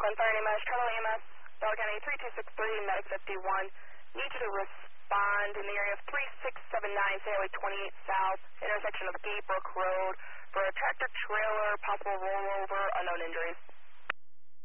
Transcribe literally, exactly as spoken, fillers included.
Glen Fire E M S, Charlotte E M S, Dollar County three two six three, Medic fifty-one. Need you to respond in the area of three six seven nine, Highway twenty-eight South, intersection of Gay Brook Road, for a tractor trailer, possible rollover, unknown injuries.